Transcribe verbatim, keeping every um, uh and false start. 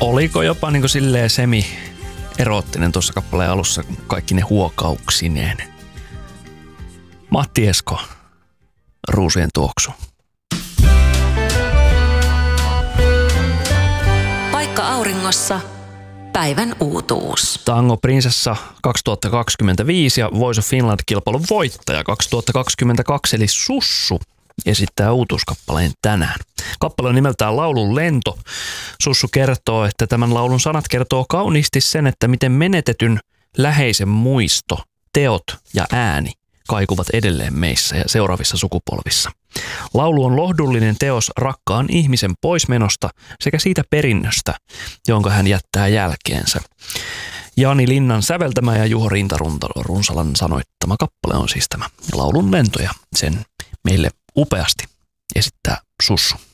oliko jopa niin kuin silleen semi-eroottinen tuossa kappaleen alussa kaikki ne huokauksineen. Matti Esko, Ruusujen tuoksu. Paikka auringossa. Päivän uutuus. Tango Prinsessa kaksituhattakaksikymmentäviisi ja Voice of Finland-kilpailun voittaja kaksituhattakaksikymmentäkaksi eli Sussu esittää uutuuskappaleen tänään. Kappale on nimeltään Laulun lento. Sussu kertoo, että tämän laulun sanat kertoo kauniisti sen, että miten menetetyn läheisen muisto, teot ja ääni kaikuvat edelleen meissä ja seuraavissa sukupolvissa. Laulu on lohdullinen teos rakkaan ihmisen poismenosta sekä siitä perinnöstä, jonka hän jättää jälkeensä. Jani Linnan säveltämä ja Juho Rintarunsalan sanoittama kappale on siis tämä Laulun lento ja sen meille upeasti esittää Sussu.